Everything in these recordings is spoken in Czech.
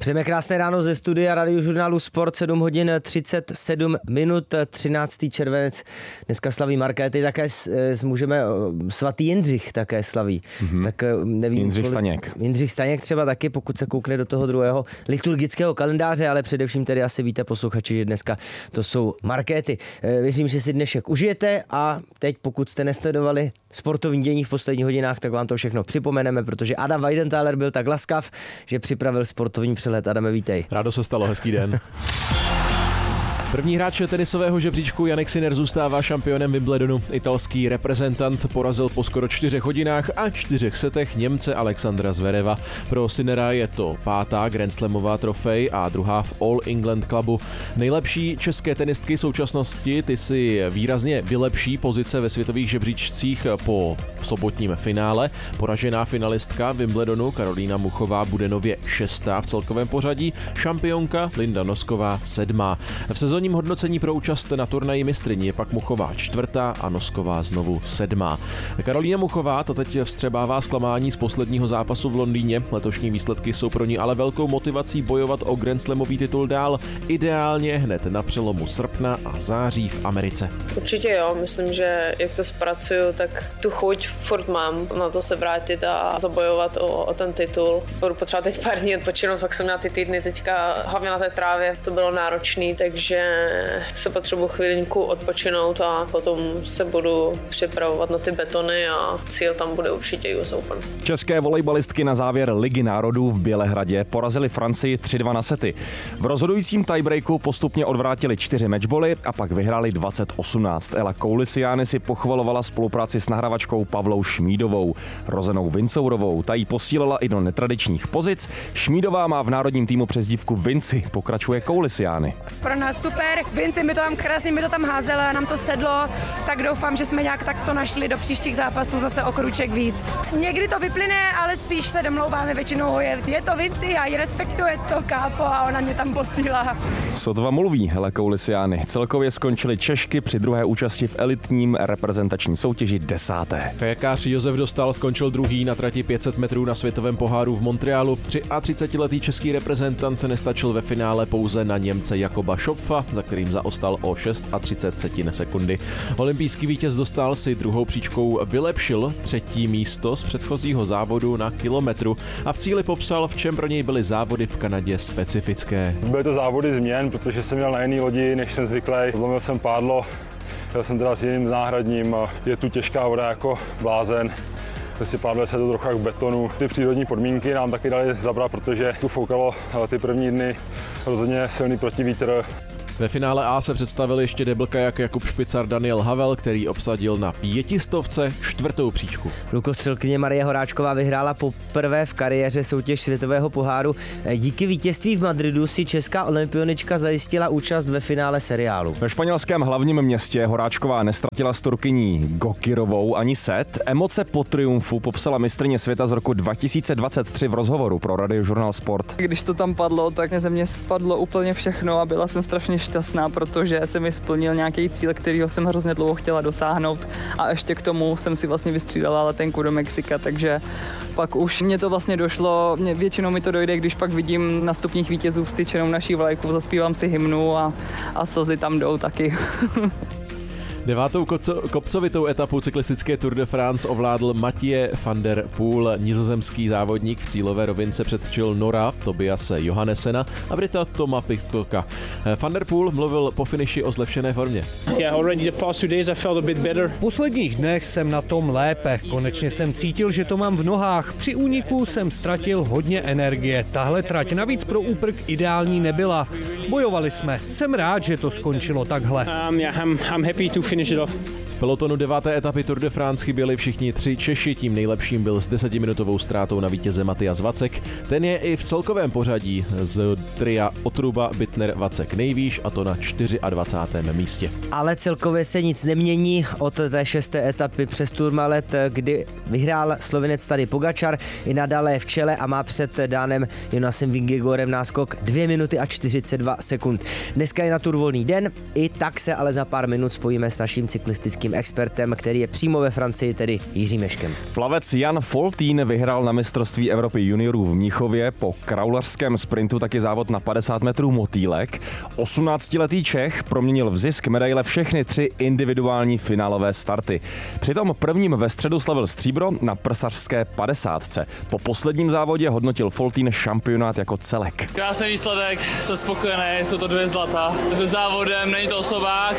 Přejeme krásné ráno ze studia Radiožurnálu Sport, 7 hodin 37 minut, 13. červenec. Dneska slaví markéty, také můžeme, svatý Jindřich také slaví. Tak nevím, Jindřich Staněk třeba taky, pokud se koukne do toho druhého liturgického kalendáře, ale především tedy asi víte posluchači, že dneska to jsou markéty. Věřím, že si dnešek užijete a teď, pokud jste nesledovali sportovní dění v posledních hodinách, tak vám to všechno připomeneme, protože Adam Weidenthaler byl tak laskav, že připravil sportovní přehled. Adame, vítej. Rádo se stalo, hezký den. První hráč tenisového žebříčku Jannik Sinner zůstává šampionem Wimbledonu. Italský reprezentant porazil po skoro 4 hodinách a 4 setech Němce Alexandra Zvereva. Pro Sinnera je to 5. grandslamová trofej a 2. v All England Clubu. Nejlepší české tenistky současnosti, ty si výrazně vylepší pozice ve světových žebříčcích po sobotním finále. Poražená finalistka Wimbledonu Karolína Muchová bude nově 6. v celkovém pořadí, šampionka Linda Nosková 7. V sezónním hodnocení pro účast na turnaji mistryní je pak Muchová 4. a Nosková znovu 7. Karolína Muchová to teď vstřebává zklamání z posledního zápasu v Londýně. Letošní výsledky jsou pro ní ale velkou motivací bojovat o grandslamový titul dál, ideálně hned na přelomu srpna a září v Americe. Určitě jo, myslím, že jak to zpracuju, tak tu chuť furt mám na to se vrátit a zabojovat o ten titul. Budu potřebovat teď pár dní odpočinout, fakt jsem měla ty týdny teďka, hlavně na té trávě, to bylo náročný, takže se potřebuji chvilinku odpočinout a potom se budu připravovat na ty betony a cíl tam bude určitě US Open. České volejbalistky na závěr Ligy národů v Bělehradě porazily Francii 3-2 na sety. V rozhodujícím tiebreaku postupně odvrátili 4 matchboly a pak vyhráli 20-18. Ela Koulisiány si pochvalovala spolupráci s nahravačkou Pavlou Šmídovou. Rozenou Vincourovou, ta jí posílila i do netradičních pozic. Šmídová má v národním týmu přezdívku Vinci, pokračuje Koulisiány. Pro nás super, Vinci mi to tam krásně házela, nám to sedlo, tak doufám, že jsme nějak takto našli do příštích zápasů zase o kruček víc. Někdy to vyplyne, ale spíš se domlouváme, většinou je to Vinci a ji respektuje to kápo a ona mě tam posílá. Sotva mluví, Ela Koulisiány. Celkově skončily Češky při druhé účasti v elitním reprezentační soutěži 10. Kajakář Josef Dostal skončil 2. na trati 500 metrů na světovém poháru v Montrealu. 33letý český reprezentant nestačil ve finále pouze na Němce Jakoba Schopfa, za kterým zaostal o 6,30 sekundy. Olympijský vítěz Dostal si druhou příčkou vylepšil 3. místo z předchozího závodu na kilometru a v cíli popsal, v čem pro něj byly závody v Kanadě specifické. Byly to závody změn, protože jsem měl na jiný lodi, než jsem zvyklý. Zlomil jsem pádlo, jel jsem teda s jiným náhradním, je tu těžká voda jako blázen. Prostě pádlo se to trochu jak v betonu. Ty přírodní podmínky nám taky dali zabrat, protože tu foukalo ty první dny rozhodně silný protivítr. Ve finále A se představil ještě deblkajak Jakub Špicar Daniel Havel, který obsadil na 500 4. příčku. Lukostřelkyně Marie Horáčková vyhrála poprvé v kariéře soutěž světového poháru. Díky vítězství v Madridu si česká olympionička zajistila účast ve finále seriálu. Ve španělském hlavním městě Horáčková nestratila s Turkyní Gokirovou ani set. Emoce po triumfu popsala mistryně světa z roku 2023 v rozhovoru pro Radiožurnál Sport. Když to tam padlo, tak ze mě spadlo úplně všechno a byla jsem strašně šťastná, protože jsem mi splnil nějaký cíl, kterýho jsem hrozně dlouho chtěla dosáhnout a ještě k tomu jsem si vlastně vystřídala letenku do Mexika, takže pak už mě to vlastně došlo, většinou mi to dojde, když pak vidím na stupních vítězů vztyčenou naší vlajku, zaspívám si hymnu a slzy tam jdou taky. 9. kopcovitou etapu cyklistické Tour de France ovládl Mathieu van der Poel. Nizozemský závodník v cílové rovince předčil Nora Tobiase Johannessena a Brita Toma Pitcocka. Van der Poel mluvil po finiši o zlepšené formě. V posledních dnech jsem na tom lépe. Konečně jsem cítil, že to mám v nohách. Při úniku jsem ztratil hodně energie. Tahle trať navíc pro úprk ideální nebyla. Bojovali jsme. Jsem rád, že to skončilo takhle. V pelotonu 9. etapy Tour de France chyběli všichni 3 Češi, tím nejlepším byl s 10minutovou ztrátou na vítěze Matyas Vacek. Ten je i v celkovém pořadí z tria Otruba, Bittner, Vacek nejvýš, a to na 24. místě. Ale celkově se nic nemění od té 6. etapy přes Tourmalet, kdy vyhrál Slovinec Tadej Pogačar, i nadále v čele a má před Dánem Jonasem Vingegorem náskok 2 minuty a 42 sekund. Dneska je na Tour volný den, i tak se ale za pár minut spojíme s naším cyklistickým českým expertem, který je přímo ve Francii, tedy Jiřím Meškem. Plavec Jan Foltín vyhrál na mistrovství Evropy juniorů v Mnichově, po kraulařském sprintu taky závod na 50 metrů motýlek. 18letý Čech proměnil v zisk medaile všechny 3 individuální finálové starty. Přitom prvním ve středu slavil stříbro na prsařské 50. Po posledním závodě hodnotil Foltín šampionát jako celek. Krásný výsledek, jsem spokojený, jsou to 2 zlata. Se závodem není to osobák,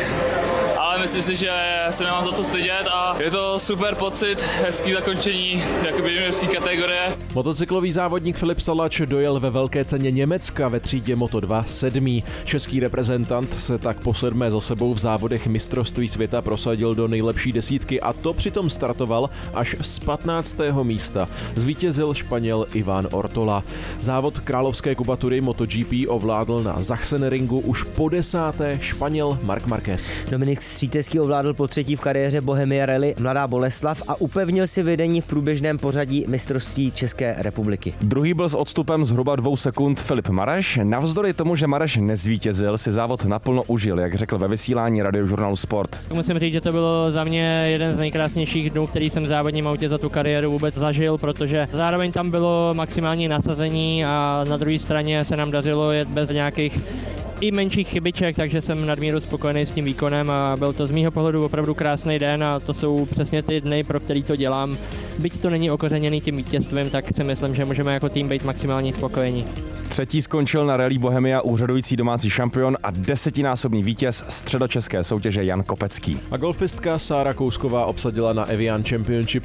ale myslím si, že se nemám za co stydět a je to super pocit, hezký zakončení jakoby juniorské kategorie. Motocyklový závodník Filip Salač dojel ve velké ceně Německa ve třídě Moto2 7. Český reprezentant se tak po 7. za sebou v závodech mistrovství světa prosadil do nejlepší desítky a to přitom startoval až z 15. místa. Zvítězil Španěl Iván Ortola. Závod královské kubatury MotoGP ovládl na Sachsenringu už po 10. Španěl Marc Marquez. Dominik Střítecký ovládl po 3. v kariéře Bohemia Rally Mladá Boleslav a upevnil si vedení v průběžném pořadí mistrovství České republiky. Druhý byl s odstupem zhruba 2 sekund Filip Mareš. Navzdory tomu, že Mareš nezvítězil, si závod naplno užil, jak řekl ve vysílání Radiožurnálu Sport. Musím říct, že to bylo za mě jeden z nejkrásnějších dnů, který jsem v závodním autě za tu kariéru vůbec zažil, protože zároveň tam bylo maximální nasazení a na druhé straně se nám dařilo jet bez nějakých i menších chybiček, takže jsem nadmíru spokojený s tím výkonem a byl to z mýho pohledu opravdu krásný den a to jsou přesně ty dny, pro který to dělám. Byť to není okořeněný tím vítězstvím, tak si myslím, že můžeme jako tým být maximálně spokojení. Třetí skončil na Rallye Bohemia úřadující domácí šampion a 10násobný vítěz středočeské soutěže Jan Kopecký. A golfistka Sára Kousková obsadila na Evian Championship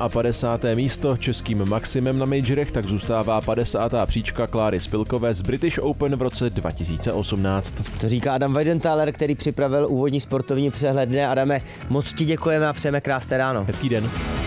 57. místo. Českým maximem na majorech tak zůstává 50. příčka Kláry Spilkové z British Open v roce 2018. To říká Adam Weidenthaler, který připravil úvodní sportovní přehled. Adame, moc ti děkujeme a přejeme krásné ráno. Hezký den.